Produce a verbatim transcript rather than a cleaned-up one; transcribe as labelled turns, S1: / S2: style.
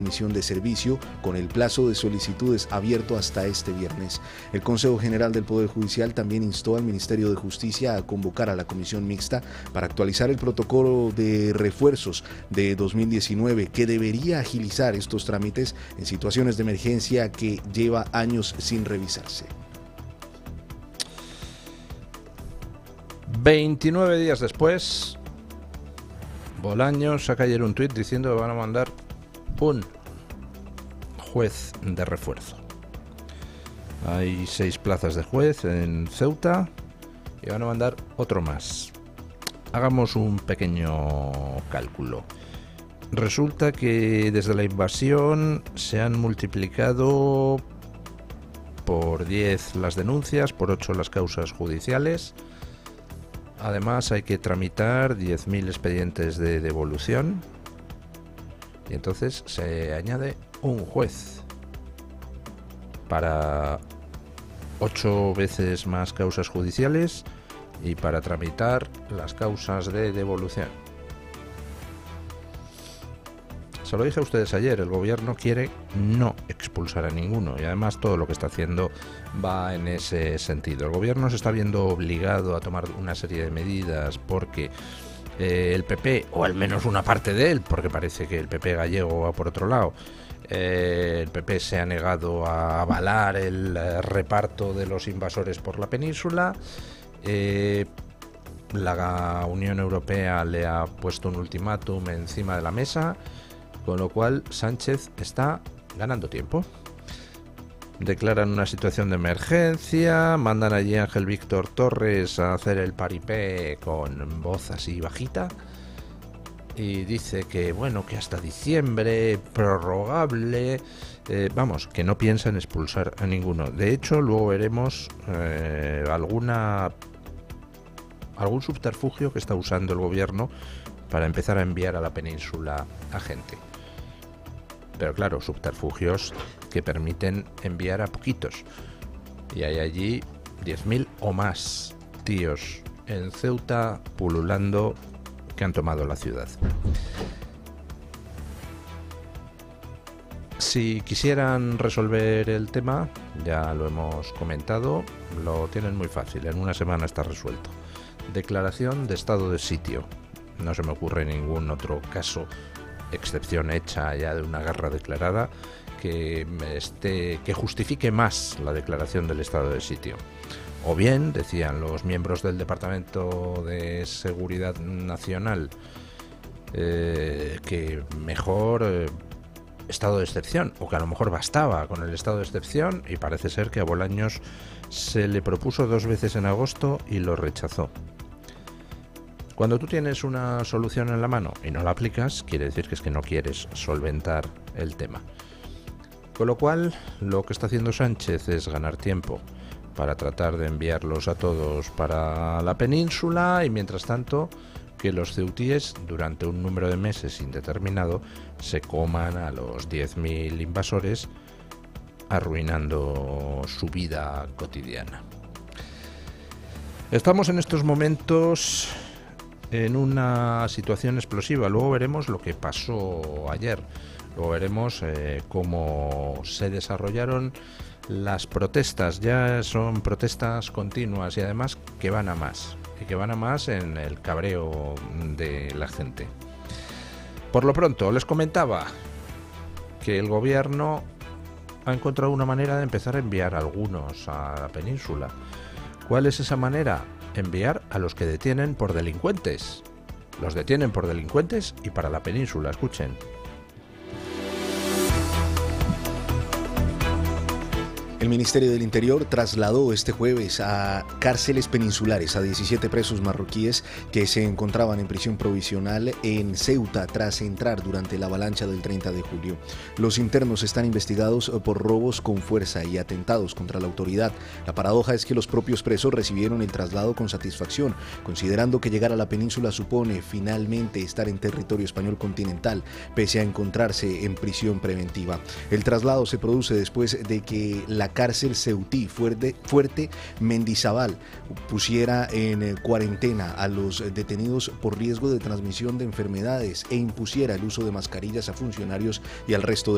S1: misión de servicio con el plazo de solicitudes abierto hasta este viernes. El Consejo General del Poder Judicial también instó al Ministerio de Justicia a convocar a la comisión mixta para actualizar el protocolo de refuerzos de dos mil diecinueve que debería agilizar estos trámites en situaciones de emergencia que lleva años sin revisarse.
S2: veintinueve días después, Bolaños saca ayer un tuit diciendo que van a mandar un juez de refuerzo. Hay seis plazas de juez en Ceuta y van a mandar otro más. Hagamos un pequeño cálculo. Resulta que desde la invasión se han multiplicado por diez las denuncias, por ocho las causas judiciales. Además hay que tramitar diez mil expedientes de devolución. Y entonces se añade un juez para ocho veces más causas judiciales y para tramitar las causas de devolución. Se lo dije a ustedes ayer, el gobierno quiere no expulsar a ninguno y además todo lo que está haciendo va en ese sentido. El gobierno se está viendo obligado a tomar una serie de medidas porque eh, el P P, o al menos una parte de él, porque parece que el P P gallego va por otro lado, eh, el P P se ha negado a avalar el eh, reparto de los invasores por la península. Eh, la Unión Europea le ha puesto un ultimátum encima de la mesa, con lo cual Sánchez está ganando tiempo. Declaran una situación de emergencia, mandan allí a Ángel Víctor Torres a hacer el paripé con voz así bajita y dice que bueno, que hasta diciembre, prorrogable, eh, vamos, que no piensan expulsar a ninguno. De hecho, luego veremos eh, alguna algún subterfugio que está usando el gobierno para empezar a enviar a la península a gente. Pero claro, subterfugios que permiten enviar a poquitos. Y hay allí diez mil o más tíos en Ceuta pululando que han tomado la ciudad. Si quisieran resolver el tema, ya lo hemos comentado, lo tienen muy fácil, en una semana está resuelto. Declaración de estado de sitio. No se me ocurre ningún otro caso, excepción hecha ya de una guerra declarada, que, esté, que justifique más la declaración del estado de sitio. O bien, decían los miembros del Departamento de Seguridad Nacional, eh, que mejor eh, estado de excepción, o que a lo mejor bastaba con el estado de excepción, y parece ser que a Bolaños se le propuso dos veces en agosto y lo rechazó. Cuando tú tienes una solución en la mano y no la aplicas, quiere decir que es que no quieres solventar el tema. Con lo cual, lo que está haciendo Sánchez es ganar tiempo para tratar de enviarlos a todos para la península y, mientras tanto, que los ceutíes, durante un número de meses indeterminado, se coman a los diez mil invasores, arruinando su vida cotidiana. Estamos en estos momentos en una situación explosiva. Luego veremos lo que pasó ayer. Luego veremos eh, cómo se desarrollaron las protestas. Ya son protestas continuas y además que van a más. Y que van a más en el cabreo de la gente. Por lo pronto, les comentaba que el gobierno ha encontrado una manera de empezar a enviar a algunos a la península. ¿Cuál es esa manera? Enviar a los que detienen por delincuentes. Los detienen por delincuentes y para la península. Escuchen.
S1: El Ministerio del Interior trasladó este jueves a cárceles peninsulares a diecisiete presos marroquíes que se encontraban en prisión provisional en Ceuta tras entrar durante la avalancha del treinta de julio. Los internos están investigados por robos con fuerza y atentados contra la autoridad. La paradoja es que los propios presos recibieron el traslado con satisfacción, considerando que llegar a la península supone finalmente estar en territorio español continental, pese a encontrarse en prisión preventiva. El traslado se produce después de que la cárcel ceutí Fuerte, Fuerte Mendizábal pusiera en cuarentena a los detenidos por riesgo de transmisión de enfermedades e impusiera el uso de mascarillas a funcionarios y al resto de